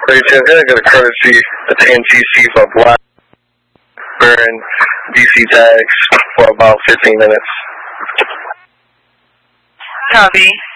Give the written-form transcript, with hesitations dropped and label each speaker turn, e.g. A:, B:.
A: 32, I'm going to get a courtesy at the NTC for black and DC tags for about 15 minutes.
B: Copy.